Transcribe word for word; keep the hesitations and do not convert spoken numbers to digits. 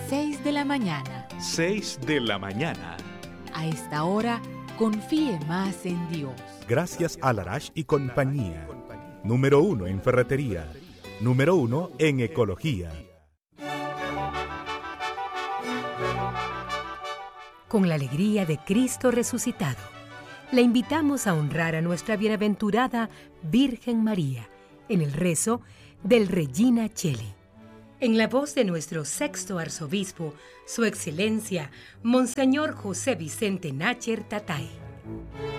seis de la mañana. seis de la mañana. A esta hora, confíe más en Dios. Gracias a Larash y compañía. Número uno en ferretería. Número uno en ecología. Con la alegría de Cristo resucitado, le invitamos a honrar a nuestra bienaventurada Virgen María en el rezo del Regina Coeli. En la voz de nuestro sexto arzobispo, Su Excelencia, Monseñor José Vicente Nácher Tatay.